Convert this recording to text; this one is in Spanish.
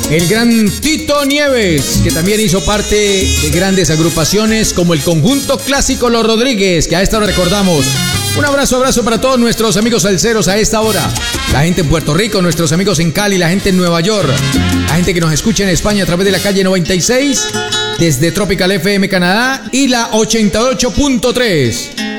El gran Tito Nieves, que también hizo parte de grandes agrupaciones como el conjunto clásico Los Rodríguez, que a esta hora recordamos. Un abrazo para todos nuestros amigos salseros a esta hora. La gente en Puerto Rico, nuestros amigos en Cali, la gente en Nueva York, la gente que nos escucha en España a través de la calle 96, desde Tropical FM Canadá y la 88.3.